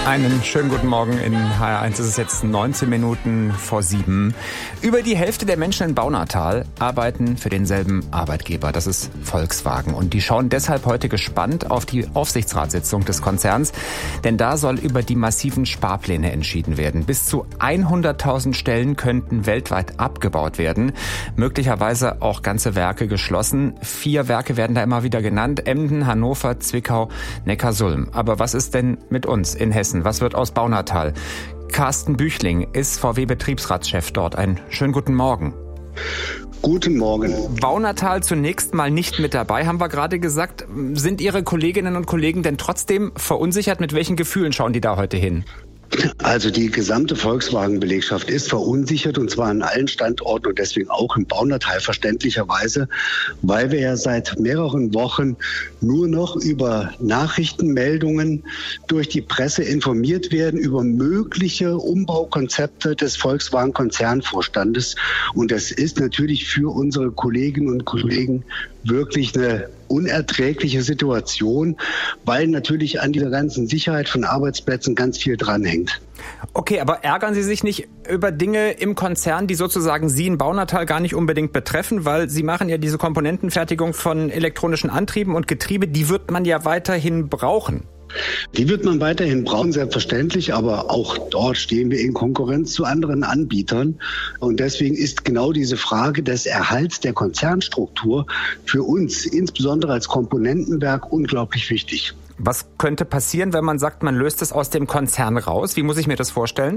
Einen schönen guten Morgen. In HR1 ist es jetzt 19 Minuten vor 7. Über die Hälfte der Menschen in Baunatal arbeiten für denselben Arbeitgeber. Das ist Volkswagen. Und die schauen deshalb heute gespannt auf die Aufsichtsratssitzung des Konzerns. Denn da soll über die massiven Sparpläne entschieden werden. Bis zu 100.000 Stellen könnten weltweit abgebaut werden. Möglicherweise auch ganze Werke geschlossen. 4 Werke werden da immer wieder genannt. Emden, Hannover, Zwickau, Neckarsulm. Aber was ist denn mit uns in Hessen? Was wird aus Baunatal? Carsten Büchling ist VW-Betriebsratschef dort. Einen schönen guten Morgen. Guten Morgen. Baunatal zunächst mal nicht mit dabei, haben wir gerade gesagt. Sind Ihre Kolleginnen und Kollegen denn trotzdem verunsichert? Mit welchen Gefühlen schauen die da heute hin? Also die gesamte Volkswagen-Belegschaft ist verunsichert, und zwar an allen Standorten und deswegen auch im Baunatal verständlicherweise, weil wir ja seit mehreren Wochen nur noch über Nachrichtenmeldungen durch die Presse informiert werden, über mögliche Umbaukonzepte des Volkswagen-Konzernvorstandes. Und das ist natürlich für unsere Kolleginnen und Kollegen wirklich eine unerträgliche Situation, weil natürlich an dieser ganzen Sicherheit von Arbeitsplätzen ganz viel dranhängt. Okay, aber ärgern Sie sich nicht über Dinge im Konzern, die sozusagen Sie in Baunatal gar nicht unbedingt betreffen, weil Sie machen ja diese Komponentenfertigung von elektronischen Antrieben und Getriebe, die wird man ja weiterhin brauchen. Die wird man weiterhin brauchen, selbstverständlich, aber auch dort stehen wir in Konkurrenz zu anderen Anbietern. Und deswegen ist genau diese Frage des Erhalts der Konzernstruktur für uns, insbesondere als Komponentenwerk, unglaublich wichtig. Was könnte passieren, wenn man sagt, man löst es aus dem Konzern raus? Wie muss ich mir das vorstellen?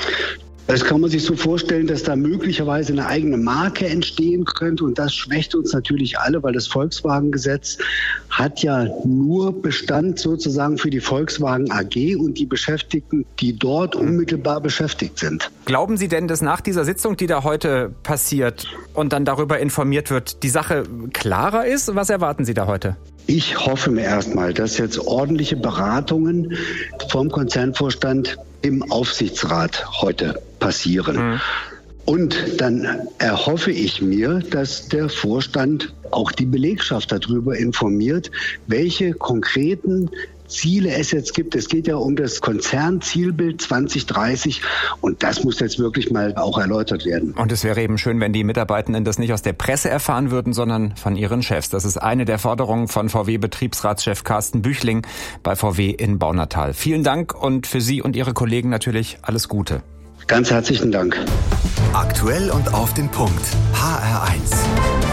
Das kann man sich so vorstellen, dass da möglicherweise eine eigene Marke entstehen könnte, und das schwächt uns natürlich alle, weil das Volkswagen-Gesetz hat ja nur Bestand sozusagen für die Volkswagen AG und die Beschäftigten, die dort unmittelbar beschäftigt sind. Glauben Sie denn, dass nach dieser Sitzung, die da heute passiert und dann darüber informiert wird, die Sache klarer ist? Was erwarten Sie da heute? Ich hoffe mir erstmal, dass jetzt ordentliche Beratungen vom Konzernvorstand im Aufsichtsrat heute passieren. Und dann erhoffe ich mir, dass der Vorstand auch die Belegschaft darüber informiert, welche konkreten Ziele es jetzt gibt. Es geht ja um das Konzernzielbild 2030 und das muss jetzt wirklich mal auch erläutert werden. Und es wäre eben schön, wenn die Mitarbeitenden das nicht aus der Presse erfahren würden, sondern von ihren Chefs. Das ist eine der Forderungen von VW-Betriebsratschef Carsten Büchling bei VW in Baunatal. Vielen Dank und für Sie und Ihre Kollegen natürlich alles Gute. Ganz herzlichen Dank. Aktuell und auf den Punkt. HR1.